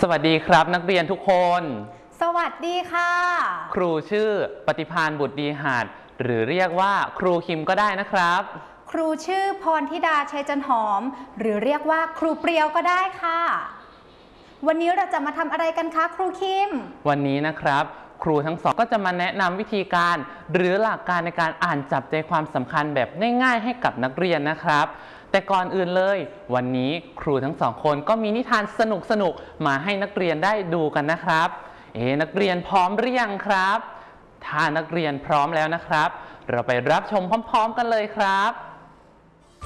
สวัสดีครับนักเรียนทุกคนสวัสดีค่ะครูชื่อปฏิภาณบุตรดีหาดหรือเรียกว่าครูคิมก็ได้นะครับครูชื่อพรธิดาชัยจันหอมหรือเรียกว่าครูเปรียวก็ได้ค่ะวันนี้เราจะมาทำอะไรกันคะครูคิมวันนี้นะครับครูทั้งสองก็จะมาแนะนำวิธีการหรือหลักการในการอ่านจับใจความสำคัญแบบง่ายๆให้กับนักเรียนนะครับแต่ก่อนอื่นเลยวันนี้ครูทั้งสองคนก็มีนิทานสนุกๆมาให้นักเรียนได้ดูกันนะครับนักเรียนพร้อมหรือยังครับถ้านักเรียนพร้อมแล้วนะครับเราไปรับชมพร้อมๆกันเลยครับ